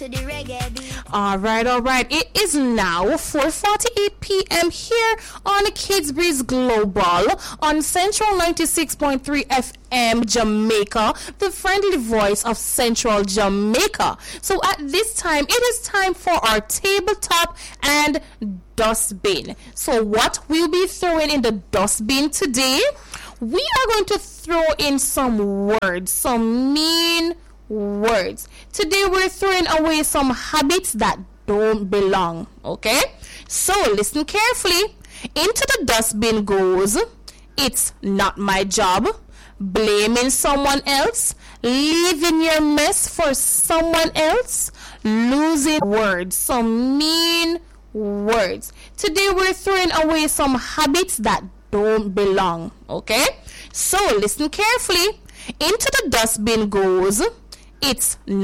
to the reggae beat. All right. It is now 4:48 p.m. here on Kids Breeze Global on Central 96.3 FM Jamaica, the friendly voice of Central Jamaica. So at this time, it is time for our tabletop and dustbin. So what we'll be throwing in the dustbin today, we are going to throw in some words, some mean words. Today we're throwing away some habits that don't belong, okay? So listen carefully. Into the dustbin goes, it's not my job, blaming someone else, leaving your mess for someone else, losing words, some mean words. Today we're throwing away some habits that don't belong, okay? So listen carefully. Into the dustbin goes, it's not